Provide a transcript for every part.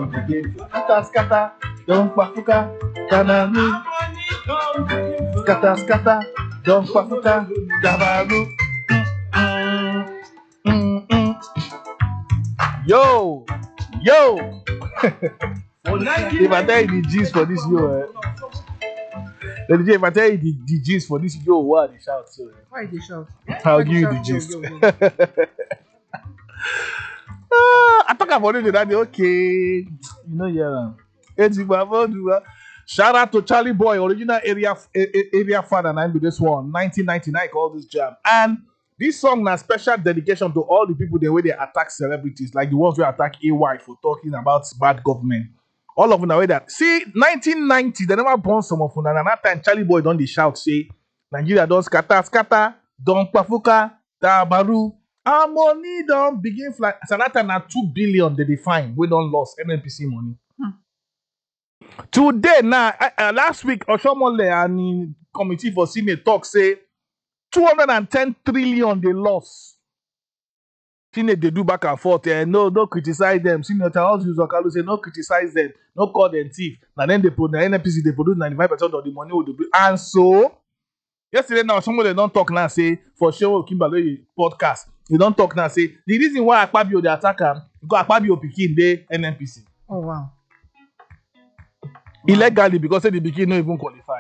Scatter, scatter, don't pafuka, kanamu. Scatter, scatter, don't pafuka, dabaru. Yo, yo. If I tell you the gist for this yo, if I tell you the gist for this yo, what they shout so? Why they shout? I'll give you the gist. I talk about it that day, okay. You know, yeah. Shout out to Charlie Boy, original area father, and be this one, 1999, called this jam. And this song na special dedication to all the people the way they attack celebrities, like the ones who attack AY for talking about bad government. All of them the way that. See, 1990, they never born some of them. And at that time, Charlie Boy don't they shout, say, Nigeria don't scatter, don't pafuka, dabaru. Our money don't begin fly. So that time, now 2 billion they define. We don't lost NNPC money. Today, now, last week, Oshomole and committee for Senate talk say 210 trillion they lost. Senate they do back and forth. No criticize them. Senator Ozuzokalu say no criticize them, no call them thief. And then they put the NNPC they produce 95% of the money with the and so yesterday now somebody don't talk now say for sure Kimberley podcast. You don't talk now say the reason why Akpabio the attacker because Akpabio pikin the NNPC. Oh wow. Illegally because the pikin no even qualify.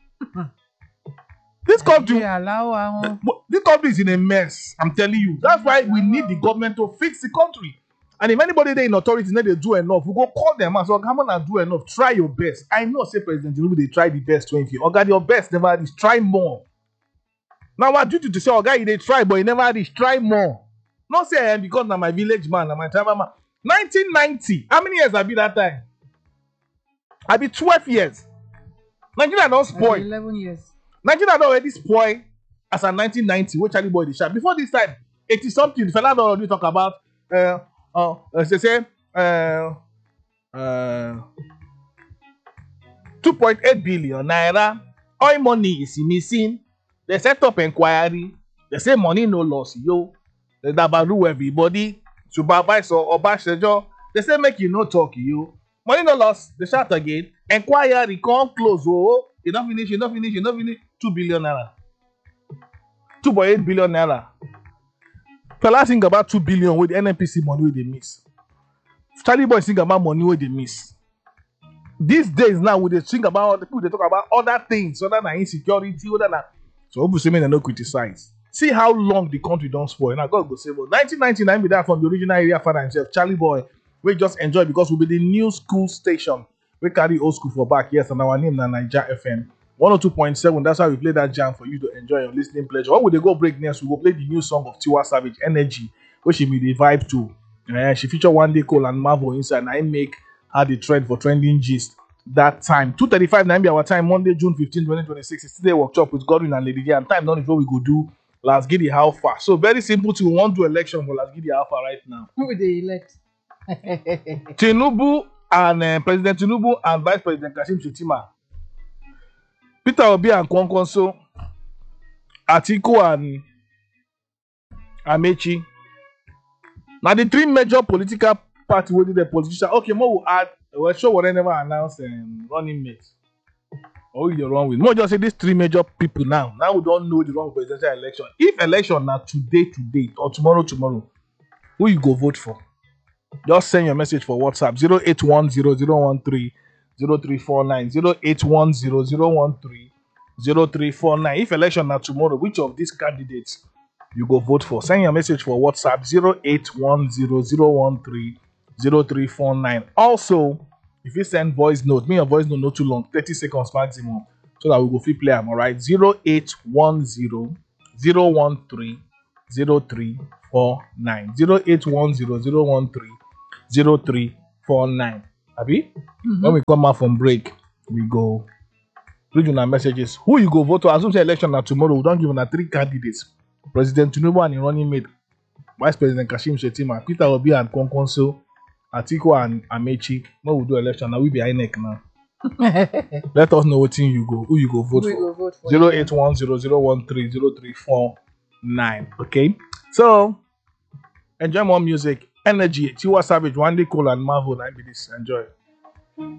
This country, this country is in a mess. I'm telling you. That's why we need the government to fix the country. And if anybody there in authority they do enough, we go call them and say, come on and do enough. Try your best. I know, say President Tinubu, they try the best 20. Or your best never reach. Try more. Now what duty to say, oh guy, they try, but he never reach. Try more. Not say I am because I'm my village man, I'm my tribal man. 1990. How many years I be that time? I be 12 years. Nigeria don't spoil. 11 years. Nigeria don't already spoil as a 1990, which Charlie Boy the sharp. Before this time, 80 something, fella don't already talk about they say 2.8 billion naira. Oil money is missing. They set up inquiry. They say money no loss. Yo, they dabaru everybody. Supervisor or Bashejo. They say make you no talk. You money no loss. They shout again. Inquiry come close. Oh, you don't finish. 2 billion naira. 2.8 billion naira. Fella think about 2 billion with NNPC money where they miss. Charlie Boy think about money where they miss. These days now, we they think about the people they talk about other things, other than insecurity, other than so obviously they no criticize. See how long the country don't spoil. Now God go save us. 1999 be that from the original area father himself, Charlie Boy. We just enjoy because we be the new school station. We carry old school for back, yes, and our name na Naija FM 102.7. That's why we play that jam for you to enjoy your listening pleasure. When we they go break next, we go play the new song of Tiwa Savage, Energy, which she be the vibe to. She feature One Day Cole and Marvel inside. And I make her the trend for trending gist that time. 2:35 now be our time, Monday, June 15, 2026. It's today workshop with Godwin and Lady J. And time not is what we go do. Let's get it how far. So very simple to want to election for let's get it how far right now. Who will they elect? Tinubu and President Tinubu and Vice President Kashim Shettima. Peter Obi and Kwankwaso, Atiku and Amechi. Now the three major political parties where the politician. Okay, more will add. Well, sure, what I never announced running mates. Or you're wrong with. More just say these three major people now. Now we don't know the wrong presidential election. If election now today, or tomorrow, who you go vote for? Just send your message for WhatsApp 0810 0349 0810 0349. If election now tomorrow, which of these candidates you go vote for? Send your message for WhatsApp 0810 0349. Also, if you send voice note, me a voice note not too long, 30 seconds maximum, so that we go free play them. All right, 0810 013 0349 0810 0349. Abi? When we come out from break, we go read your messages. Who you go vote to? Assume say election now tomorrow. We don't give them three candidates: President Tinubu and running mate, Vice President Kashim Shettima, Peter Obi and Kwankwaso, Atiku and Amechi. When we do election, now we be INEC now. Let us know what you go, who you go vote for. 0810 013 0349. Okay, so enjoy more music. Energy, Tiwa Savage, One Day Cole and Marvel, I be this. Enjoy.